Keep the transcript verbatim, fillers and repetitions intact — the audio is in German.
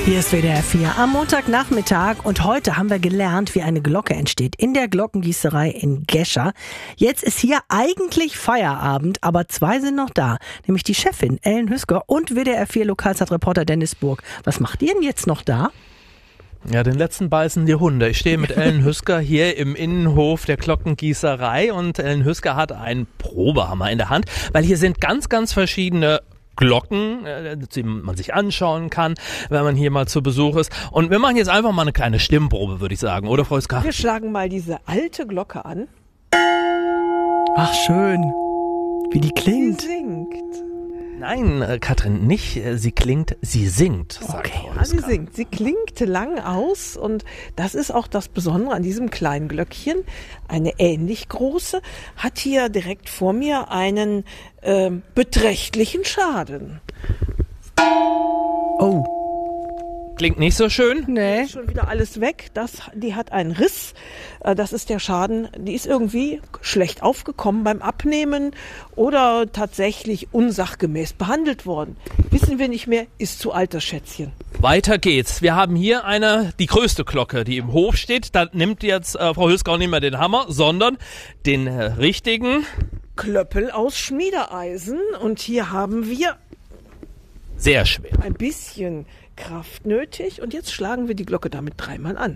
Hier ist W D R vier am Montagnachmittag und heute haben wir gelernt, wie eine Glocke entsteht in der Glockengießerei in Gescher. Jetzt ist hier eigentlich Feierabend, aber zwei sind noch da, nämlich die Chefin Ellen Hüsker und W D R vier Lokalzeitreporter Dennis Burg. Was macht ihr denn jetzt noch da? Ja, den letzten beißen die Hunde. Ich stehe mit Ellen Hüsker hier im Innenhof der Glockengießerei und Ellen Hüsker hat einen Probehammer in der Hand, weil hier sind ganz, ganz verschiedene Glocken, die man sich anschauen kann, wenn man hier mal zu Besuch ist. Und wir machen jetzt einfach mal eine kleine Stimmprobe, würde ich sagen, oder Frau Hüsker? Wir schlagen mal diese alte Glocke an. Ach, schön. Wie die klingt. Sie singt. Nein, äh, Katrin, nicht. äh, Sie klingt, sie singt, sagt Okay. Frau Ja, sie Hüsker. singt. Sie klingt lang aus und das ist auch das Besondere an diesem kleinen Glöckchen. Eine ähnlich große hat hier direkt vor mir einen ähm, beträchtlichen Schaden. Oh, Klingt nicht so schön. nee. Ist schon wieder alles weg. Das, die hat einen Riss. Äh, Das ist der Schaden. Die ist irgendwie schlecht aufgekommen beim Abnehmen oder tatsächlich unsachgemäß behandelt worden. Wissen wir nicht mehr, ist zu alt das Schätzchen. Weiter geht's. Wir haben hier eine, die größte Glocke, die im Hof steht. Da nimmt jetzt äh, Frau Hüsker auch nicht mehr den Hammer, sondern den äh, richtigen, Klöppel aus Schmiedeeisen und hier haben wir sehr schwer. ein bisschen Kraft nötig und jetzt schlagen wir die Glocke damit dreimal an.